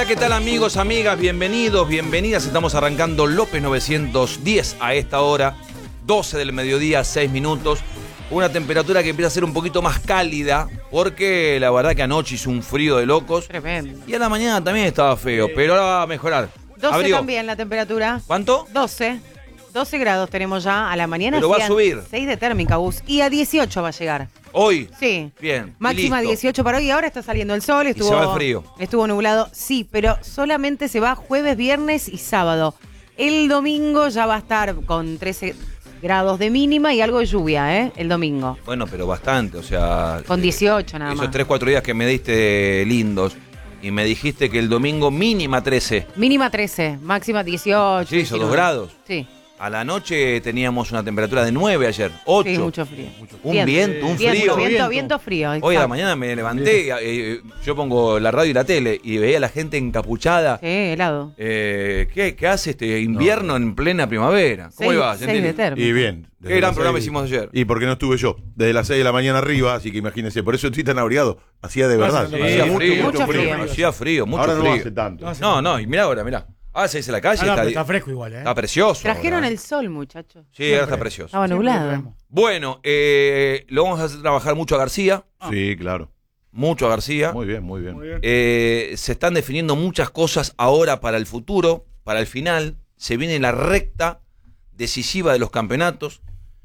¿qué tal amigos, amigas? Bienvenidos, bienvenidas. Estamos arrancando López 910 a esta hora, 12 del mediodía, 6 minutos. Una temperatura que empieza a ser un poquito más cálida, porque la verdad que anoche hizo un frío de locos. Tremendo. Y a la mañana también estaba feo, pero ahora va a mejorar. 12 Abrió. también la temperatura. ¿Cuánto? 12 grados tenemos ya a la mañana. Pero va a subir. 6 de térmica, Gus. Y a 18 va a llegar. Hoy. Sí. Bien. Máxima listo. 18 para hoy. Ahora está saliendo el sol. se va el frío. Estuvo nublado. Sí, pero solamente se va jueves, viernes y sábado. El domingo ya va a estar con 13 grados de mínima y algo de lluvia, el domingo. Bueno, pero bastante, o sea... Con 18 nada más. Esos 3-4 días que me diste lindos y me dijiste que el domingo mínima 13. Mínima 13, máxima 18. Sí, hizo 2 19. grados. Sí. A la noche teníamos una temperatura de 9 ayer, 8. Sí, mucho frío. Un viento, un frío. Viento frío. Hoy a la exacto. mañana me levanté, yo pongo la radio y la tele y veía a la gente encapuchada. Sí, helado. ¿Qué hace este invierno en plena primavera? ¿Cómo le va? 6 de térmica. Y bien. Qué gran programa hicimos ayer. Y porque no estuve yo. Desde las 6 de la mañana arriba, así que imagínense. Por eso estoy tan abrigado. Hacía de verdad. Hacía frío, mucho frío. hacía frío, mucho Ahora frío. no hace tanto. No, y mirá ahora, mirá. Ahora se dice la calle, pero está fresco igual, está precioso. Trajeron ahora. el sol, muchachos. Sí, ahora está precioso. Estaba nublado. Bueno, lo vamos a hacer trabajar mucho a García. Sí, claro. Mucho a García. Muy bien, muy bien. Se están definiendo muchas cosas ahora para el futuro, para el final. Se viene la recta decisiva de los campeonatos.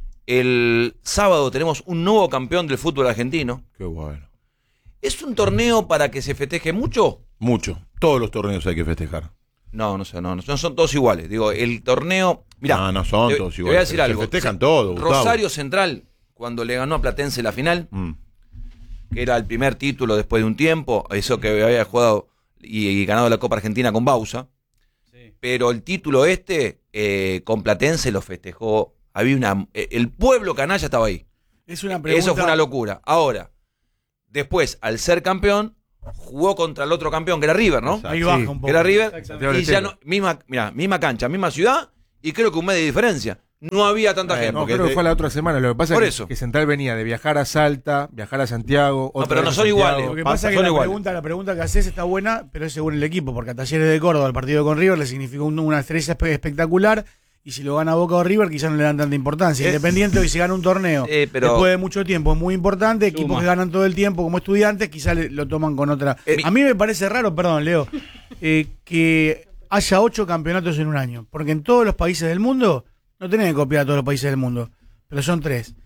El sábado tenemos un nuevo campeón del fútbol argentino. Qué bueno. ¿Es un torneo para que se festeje mucho? Mucho. Todos los torneos hay que festejar. No son todos iguales. Digo, el torneo... Mirá, No son te- todos te iguales. voy a decir Se algo. festejan todos, Gustavo. Rosario Central, cuando le ganó a Platense la final, que era el primer título después de un tiempo, eso que había jugado y ganado la Copa Argentina con Bausa, pero el título con Platense lo festejó. Había el pueblo canalla estaba ahí. Es una pregunta. Eso fue una locura. Ahora, después, al ser campeón, jugó contra el otro campeón, que era River, ¿no? Ahí baja un poco. Que era River, Exactamente. y ya no, misma cancha, misma ciudad, y creo que un mes de diferencia. No había tanta gente. No, porque creo que fue la otra semana. Lo que pasa Por es eso. que Central venía de viajar a Salta, viajar a Santiago. No, otra pero vez no a son Santiago. iguales. Lo que pasa es Son que iguales. la pregunta que haces está buena, pero es según el equipo, porque a Talleres de Córdoba, el partido con River, le significó una estrella espectacular, y si lo gana Boca o River, quizás no le dan tanta importancia. Independiente hoy si gana un torneo, pero- después de mucho tiempo, es muy importante, equipos que ganan todo el tiempo como estudiantes, quizás lo toman con otra. A mí me parece raro, perdón, Leo, que haya 8 campeonatos en un año, porque en todos los países del mundo, no tenés que copiar a todos los países del mundo, pero son 3.